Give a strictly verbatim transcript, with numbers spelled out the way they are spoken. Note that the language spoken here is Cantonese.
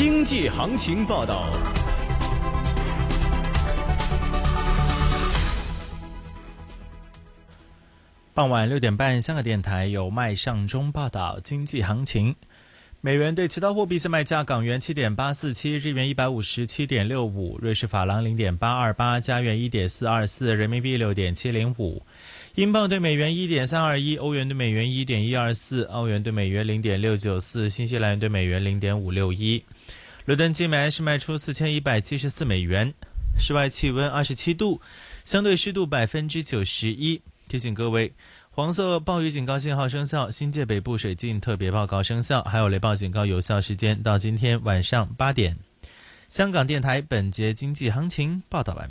经济行情报道。 傍晚六点半，香港电台由麦尚中报道经济行情。美元对其他货币现卖价：港元七点八四七，日元一百五十七点六五，瑞士法郎零点八二八，加元一点四二四，人民币六点七零五，英镑对美元一点三二一，欧元对美元一点一二四，澳元对美元零点六九四，新西兰元对美元零点五六一。伦敦金每安士卖出四千一百七十四美元。室外气温二十七度，相对湿度百分之九十一。提醒各位，黄色暴雨警告信号生效，新界北部水浸特别报告生效，还有雷暴警告有效时间到今天晚上八点。香港电台本节经济行情报道完毕。